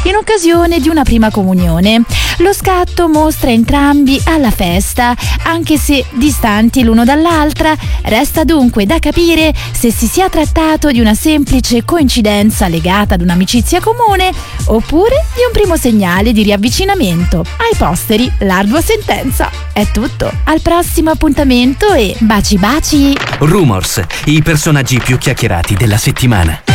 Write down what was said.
in occasione di una prima comunione. Lo scatto mostra entrambi alla festa, anche se distanti l'uno dall'altra. Resta dunque da capire se si sia trattato di una semplice coincidenza legata ad un'amicizia comune oppure di un primo segnale di riavvicinamento. Ai posteri l'ardua sentenza. È tutto, al prossimo appuntamento e baci baci! Rumors, i personaggi più chiacchierati della settimana.